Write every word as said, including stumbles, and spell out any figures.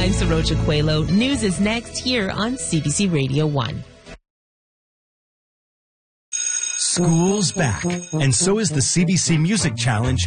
I'm Saroja Coelho. News is next here on C B C Radio one. School's back, and so is the C B C Music Challenge